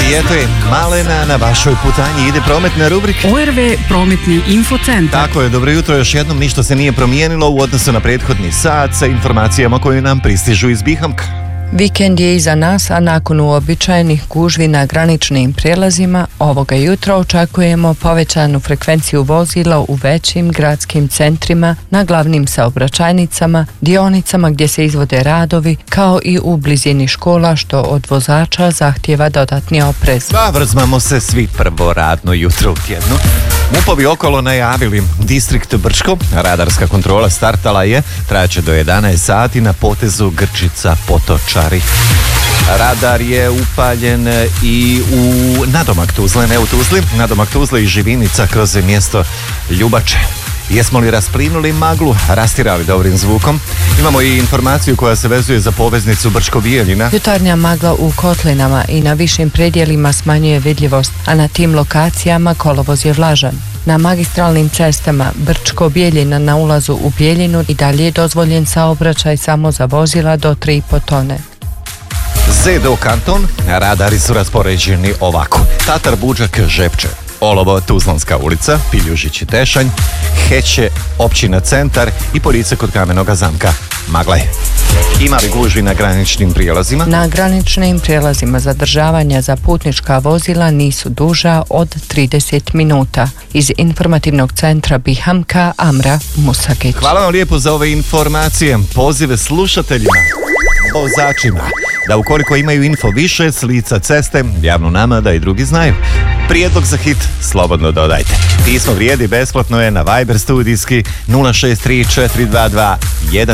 I eto je, Malena na vašoj putanji ide prometna rubrika. ORV prometni infocentar. Tako je, dobro jutro još jednom, ništa se nije promijenilo u odnosu na prethodni sat sa informacijama koje nam pristižu iz Bihamka. Vikend je iza nas, a nakon uobičajenih gužvi na graničnim prijelazima, ovoga jutra očekujemo povećanu frekvenciju vozila u većim gradskim centrima, na glavnim saobraćajnicama, dionicama gdje se izvode radovi, kao i u blizini škola, što od vozača zahtijeva dodatni oprez. Vrzmamo se svi prvo radno jutro u tjednu. MUP-ovi okolo najavili distrikt Brčko, radarska kontrola startala je, trajaće do 11 sati na potezu Grčica-Potočari. Radar je upaljen i u nadomak Tuzle, ne u Tuzli, nadomak Tuzle i Živinica kroz mjesto Ljubače. Jesmo li rasplinuli maglu, rastirali dobrim zvukom? Imamo i informaciju koja se vezuje za poveznicu Brčko-Bijeljina. Jutarnja magla u Kotlinama i na višim predjelima smanjuje vidljivost, a na tim lokacijama kolovoz je vlažan. Na magistralnim cestama Brčko-Bijeljina na ulazu u Bijeljinu i dalje je dozvoljen saobraćaj samo za vozila do 3,5 tone. Zedo kanton, radari su raspoređeni ovako. Tatar Buđak Žepče, Olovo Tuzlanska ulica, Piljužić i Tešanj, Heće općina Centar i Porice kod Kamenoga zamka. Magla je. Ima li gužvi na graničnim prijelazima? Na graničnim prijelazima zadržavanja za putnička vozila nisu duža od 30 minuta. Iz informativnog centra Bihamka, Amra Musakić. Hvala vam lijepo za ove informacije. Pozive slušateljima, vozačima, da ukoliko imaju info više s lica ceste, javno nama da i drugi znaju. Prijedlog za hit slobodno dodajte. Pismo vrijedi, besplatno je na Viber studijski 063 422